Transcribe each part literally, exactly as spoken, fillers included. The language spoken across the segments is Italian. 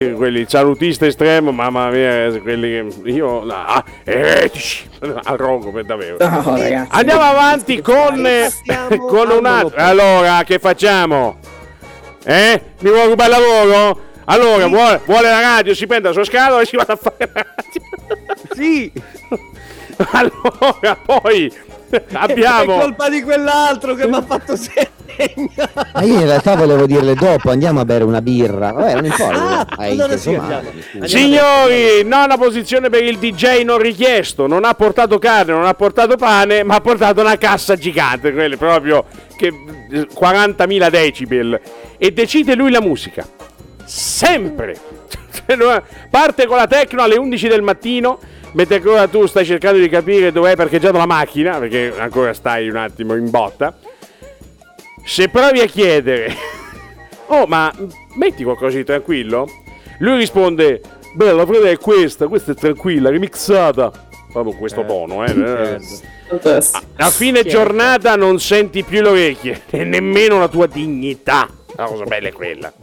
quelli salutista estremo, mamma mia, quelli che io ah, eretici al rogo per davvero. No, ragazzi, andiamo avanti con con un altro. Allora, che facciamo? Eh? Mi vuoi rubare il lavoro? Allora, sì. vuole, vuole la radio, si prende la sua scatola e si va a fare la radio. Sì. Allora, poi abbiamo... È colpa di quell'altro che mi ha fatto segno. Ma io in realtà volevo dirle dopo, andiamo a bere una birra. Vabbè, non importa. Ah, Hai allora inteso sì, male. Signori, nona posizione per il D J non richiesto. Non ha portato carne, non ha portato pane, ma ha portato una cassa gigante, quelle proprio che quarantamila decibel. E decide lui la musica. Sempre. Parte con la techno alle undici del mattino. Mentre ancora tu stai cercando di capire dove hai parcheggiato la macchina, perché ancora stai un attimo in botta. Se provi a chiedere, oh, ma metti qualcosa di tranquillo? Lui risponde, bella, Freda, è questa, questa è tranquilla, remixata. Proprio questo eh, tono, eh. eh. A, a fine giornata non senti più le orecchie e nemmeno la tua dignità. La cosa bella è quella.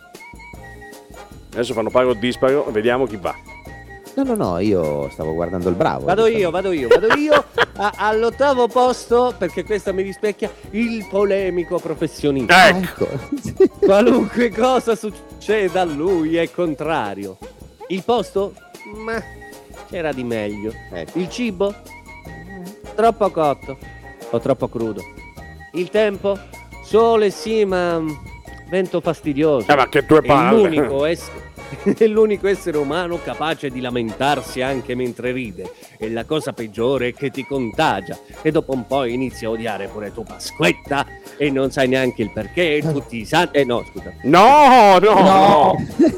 Adesso fanno paro o disparo, vediamo chi va. No, no, no, io stavo guardando il bravo. Vado io, vado io, vado io a, all'ottavo posto, perché questo mi rispecchia, il polemico professionista. Ecco. Qualunque cosa succeda a lui è contrario. Il posto? Ma c'era di meglio. Ecco. Il cibo? Troppo cotto o troppo crudo. Il tempo? Sole sì, ma vento fastidioso. Eh, ma che tue palle. È l'unico essere è l'unico essere umano capace di lamentarsi anche mentre ride, e la cosa peggiore è che ti contagia e dopo un po' inizi a odiare pure tu Pasquetta e non sai neanche il perché, tutti i santi... Eh no, scusa. No, no, no!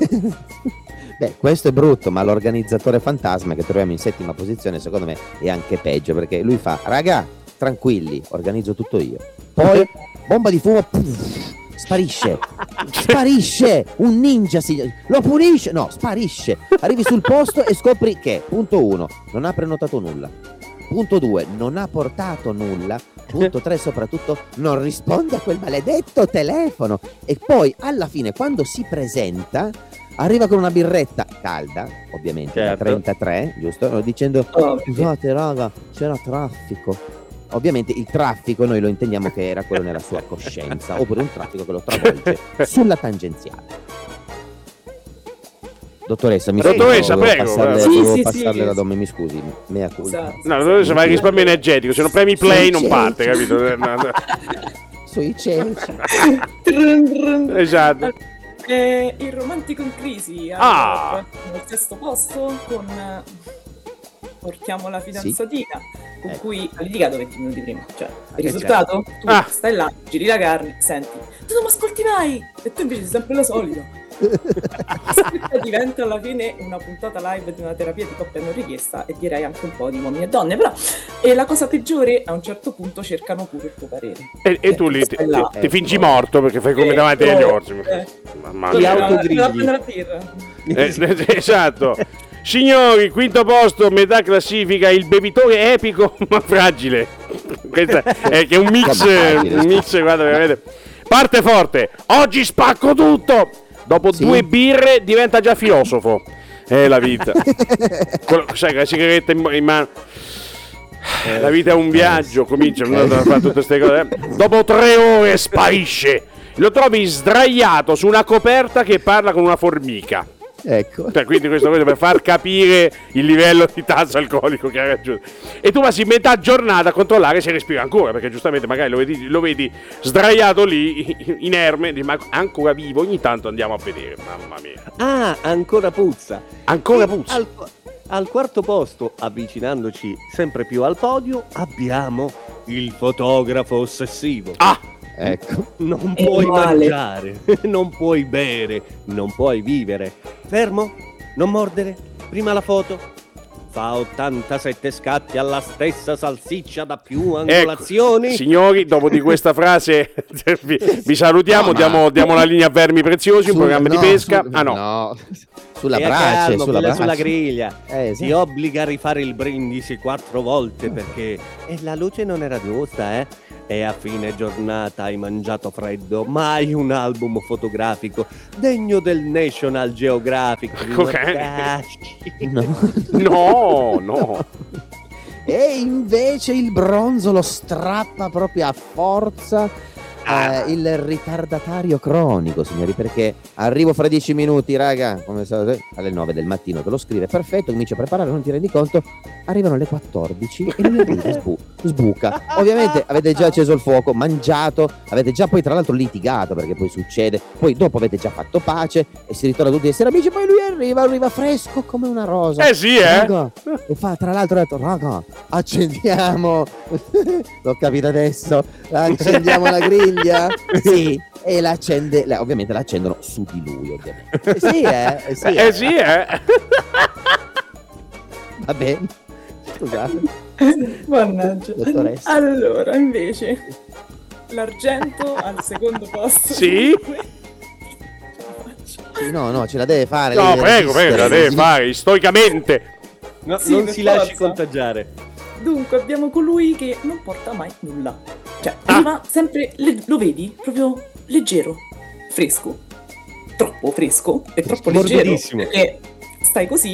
Beh, questo è brutto, ma l'organizzatore fantasma che troviamo in settima posizione secondo me è anche peggio, perché lui fa, raga, tranquilli, organizzo tutto io. Poi, bomba di fumo, puff, sparisce, sparisce, un ninja si... lo punisce, no, sparisce, arrivi sul posto e scopri che, punto uno, non ha prenotato nulla, punto due, non ha portato nulla, punto tre, soprattutto non risponde a quel maledetto telefono, e poi alla fine quando si presenta arriva con una birretta calda, ovviamente, certo, da trentatré, giusto, dicendo, scusate raga, c'era traffico. Ovviamente il traffico noi lo intendiamo che era quello nella sua coscienza, oppure un traffico che lo travolge sulla tangenziale. Dottoressa, mi Dottoressa, scusi, prego, passarle, sì, volevo sì, passarle sì. la donna, mi scusi, mea culpa. Esatto. No, dottoressa, vai a risparmio energetico, se non premi play non parte, capito? Sui cenci. Esatto. Eh, il romantico in crisi Ah. al sesto posto con eh, Portiamo la fidanzatina, sì, con ecco, cui ha litigato venti minuti prima. Cioè, il risultato? Tu ah. stai là, giri la carne, senti, tu non mi ascolti mai! E tu invece sei sempre la solita. Diventa alla fine una puntata live di una terapia di coppia non richiesta, e direi anche un po' di uomini e donne, però e la cosa peggiore, a un certo punto cercano pure il tuo parere e, e tu lì ti, ti, ti fingi morto perché fai come eh, davanti agli orsi, eh, mamma mia, eh, esatto. Signori, quinto posto, metà classifica, il bevitore epico ma fragile. Questo è che è un mix, un mix, guarda, veramente. Parte forte, oggi spacco tutto. Dopo sì, due birre diventa già filosofo. È la vita. Quello, sai, la sigaretta in, in mano. La vita è un viaggio, comincia a fare tutte queste cose. Dopo tre ore sparisce. Lo trovi sdraiato su una coperta che parla con una formica. Ecco. Cioè, quindi questo per far capire il livello di tasso alcolico che ha raggiunto. E tu passi metà giornata a controllare se respira ancora, perché giustamente magari lo vedi, lo vedi sdraiato lì, inerme, ma ancora vivo, ogni tanto andiamo a vedere, mamma mia. Ah, ancora puzza. Ancora e puzza. Al, al quarto posto, avvicinandoci sempre più al podio, abbiamo il fotografo ossessivo. Ah! Ecco, non puoi mangiare, non puoi bere, non puoi vivere. Fermo, non mordere, prima la foto. fa ottantasette scatti alla stessa salsiccia da più angolazioni. Ecco, signori, dopo di questa frase vi, vi salutiamo, No, ma- diamo, diamo la linea Vermi Preziosi, un Sul- programma no, di pesca. sul- ah no, no. Sulla Stia brace, calmo, sulla, quella brace. sulla griglia. Eh, sì. Ti obbliga a rifare il brindisi quattro volte perché e la luce non era giusta, eh? E a fine giornata hai mangiato freddo, mai un album fotografico degno del National Geographic. Ok. No. no, no. E invece il bronzo lo strappa proprio a forza Ah. eh, il ritardatario cronico, signori, perché arrivo fra dieci minuti, raga, come sapete, alle nove del mattino te lo scrive, perfetto, comincia a preparare, non ti rendi conto, arrivano le quattordici e lui arriva, sbu- sbuca. Ovviamente avete già acceso il fuoco, mangiato, avete già poi tra l'altro litigato, perché poi succede, poi dopo avete già fatto pace e si ritorna tutti a essere amici, poi lui arriva, arriva fresco come una rosa. Eh sì, eh. Raga, e fa, tra l'altro ha detto, raga, accendiamo, l'ho capito adesso, accendiamo la griglia, sì, e la accende, la- ovviamente la accendono su di lui, ovviamente. Eh sì, eh, eh sì, Eh eh. sì, eh. Va bene, scusate. Mannaggia. Dottoressa. Allora, invece, l'argento al secondo posto. Sì? Ce la faccio. Sì, no, no, ce la deve fare. No, lei deve prego, prego, la resistere. deve fare stoicamente. No, Sì, non per si lasci forza. contagiare. Dunque, abbiamo colui che non porta mai nulla. Cioè, Ah. arriva sempre, le- lo vedi, proprio leggero, fresco. Troppo fresco e troppo leggero. Morbidissimo. Perché stai così,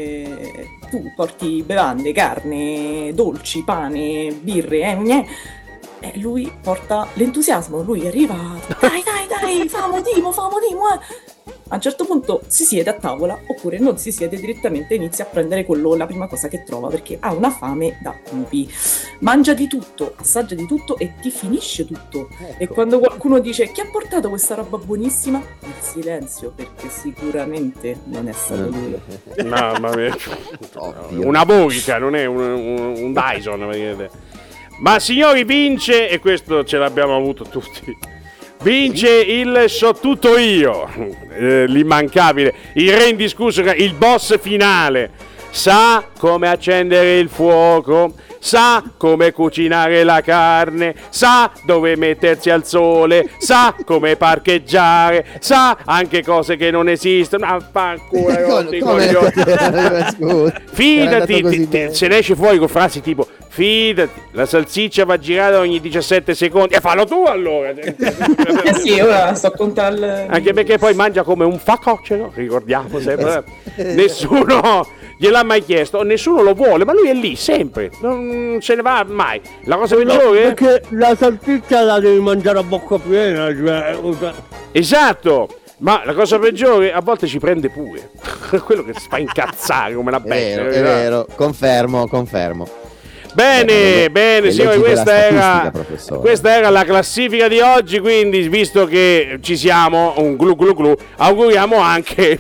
eh, tu porti bevande, carne, dolci, pane, birre, eh, gne. E lui porta l'entusiasmo, lui arriva, dai dai dai, famo dimo, famo dimo, eh. A un certo punto si siede a tavola oppure non si siede direttamente e inizia a prendere quello, la prima cosa che trova, perché ha una fame da lupi. Mangia di tutto, assaggia di tutto e ti finisce tutto. E Ecco. quando qualcuno dice chi ha portato questa roba buonissima, il silenzio, perché sicuramente non è stato lui. Mamma mia. Oddio. Una voca, non è un, un, un Dyson. praticamente. Ma signori, vince, e questo ce l'abbiamo avuto tutti. Vince il So Tutto Io, eh, l'immancabile, il re indiscusso, il boss finale. Sa come accendere il fuoco, sa come cucinare la carne, sa dove mettersi al sole, sa come parcheggiare, sa anche cose che non esistono. Ah, fanculo, rotti i Come- coglioni. Scusa, era Fidati, andato così ti- ti- bene. se ne esce fuori con frasi tipo fidati, la salsiccia va girata ogni diciassette secondi e fallo tu allora. Eh sì, ora sto contando. Anche perché poi mangia come un facoccero, ricordiamo sempre. Eh, Nessuno gliel'ha mai chiesto, nessuno lo vuole, ma lui è lì sempre, non se ne va mai. La cosa peggiore è Perché la salsiccia la devi mangiare a bocca piena, cioè... esatto. Ma la cosa peggiore a volte ci prende pure. Quello che si fa incazzare come una È vero, bestia. è vero, confermo, confermo. Bene, Bene, bene, le signori, leggi della questa era, statistica, professore. questa era la classifica di oggi, quindi visto che ci siamo, un glu glu glu, auguriamo anche...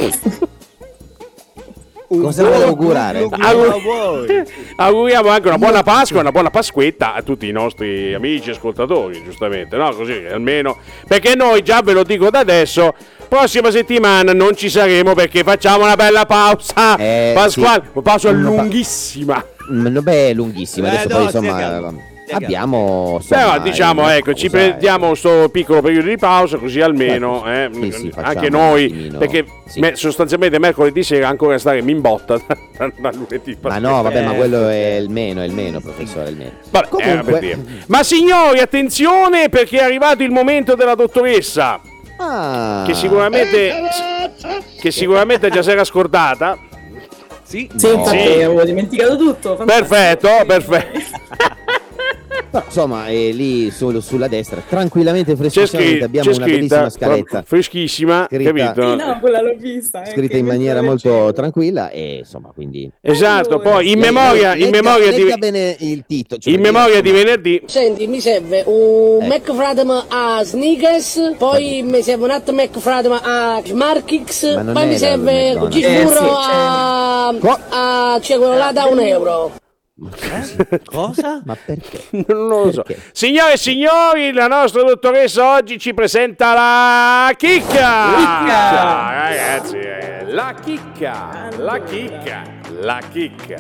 Cosa vuole augurare? Augur- auguriamo anche una buona Pasqua, una buona Pasquetta a tutti i nostri amici ascoltatori, giustamente, no? Così almeno, perché noi già ve lo dico da adesso, prossima settimana non ci saremo perché facciamo una bella pausa Eh, pasquale, sì. una pausa Una pa- lunghissima. Mm, Beh, è lunghissima. Eh, Adesso no, poi insomma stia calmo, stia abbiamo insomma, Però diciamo, una ecco, ci pausa, prendiamo sto piccolo periodo di pausa così almeno eh, Sì, sì, facciamo anche un noi, attimino, perché sì. me- sostanzialmente mercoledì sera ancora stare in botta da, da lunedì. Ma no, vabbè, ma Eh, quello sì. è il meno, è il meno, professore, è il meno. Vabbè, Comunque- eh, per dire. Ma signori, attenzione perché è arrivato il momento della dottoressa, Ah, che sicuramente che sicuramente già si era scordata. Sì, Sì, infatti Sì. avevo dimenticato tutto. fantastico. Perfetto, perfetto. però, insomma, è lì sul- sulla destra, tranquillamente C'è, freschissamente scri- abbiamo c'è una scritta, bellissima scaletta freschissima, Scritta- capito? Sì, no, quella l'ho vista. eh, scritta che in maniera mentre molto leggevo. tranquilla e insomma, quindi Esatto, Allora, poi in Lei- memoria, lei- in legga- memoria di legga bene il titolo, cioè, in perché, memoria di insomma, venerdì. Senti, mi serve un Eh. McFradem a Snickers, poi mi serve un altro McFradem a Smarkix, Ma non poi è mi la serve un McDonald's. cheeseburger Eh, sì, a, Co- a cioè quello là da un euro. Cosa? Ma perché? Non lo so. Perché? Signore e signori, la nostra dottoressa oggi ci presenta la chicca. Chicca. Ragazzi, eh, la chicca, la Allora. chicca, la chicca.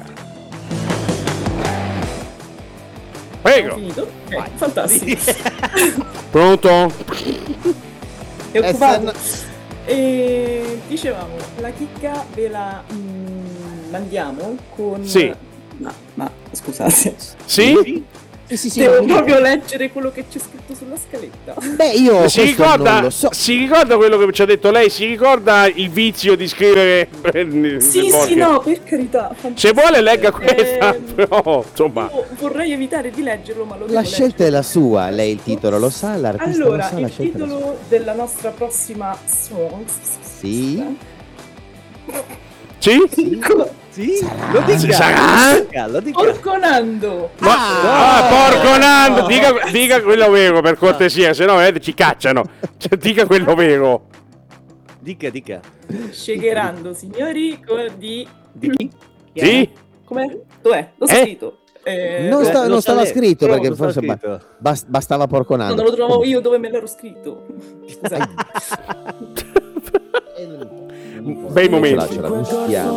Abbiamo Prego. finito? Ok, fantastico. Pronto? È Eh, occupato. se E dicevamo, la chicca ve la mm, mandiamo con... Sì. Ma, ma scusate, Sì? Sì, sì, sì. devo ma- proprio leggere quello che c'è scritto sulla scaletta. Beh, io Si questo non ricorda, lo so. si ricorda quello che ci ha detto lei? Si ricorda il vizio di scrivere? Sì, sì, no, per carità. Se fantastico. vuole legga questa, Ehm, però, insomma. io vorrei evitare di leggerlo, ma lo devo La scelta è leggere. la sua, lei il titolo lo sa, l'artista Allora, lo sa, la il scelta è la sua. titolo della nostra prossima song. Sì? Sì? Sì? Sarà? Lo dica. Sarà? Lo dica, lo dica. Orconando. Ma, Ah, ah, porco Nando, no. dica, dica quello vero per cortesia, se no eh, ci cacciano. Cioè, dica quello vero. Dica, dica. Shakerando, signori, con di... Di chi? Sì? Com'è? Dov'è? L'ho Eh? scritto. Eh, Non dov'è? sta- Lo non stava lei. scritto, No, perché non stava forse ba- scritto. bas- bastava No, porconando. non lo trovavo io dove me l'ero scritto. Scusate. Bei momenti. Ce la- ce la gustiamo.